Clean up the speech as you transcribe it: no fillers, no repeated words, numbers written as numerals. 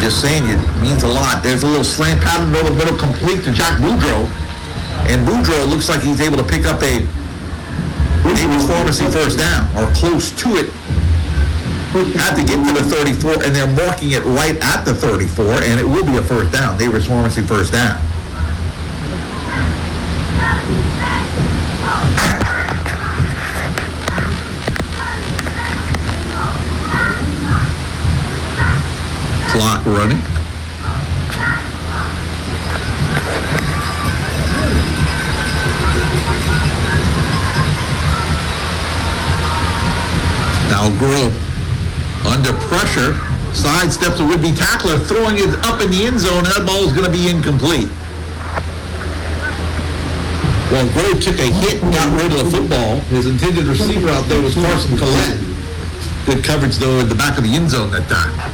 Just saying, it means a lot. There's a little slant pattern over the middle, complete to Jack Boudreau. And Boudreau looks like he's able to pick up a pharmacy first down, or close to it. Had to get to the 34, and they're marking it right at the 34, and it will be a first down. Davis Pharmacy first down. Clock running. Now Grove under pressure, sidesteps a would-be tackler, throwing it up in the end zone. That ball is going to be incomplete. Well, Grove took a hit and got rid of the football. His intended receiver out there was Carson Collette. Good coverage, though, at the back of the end zone that time.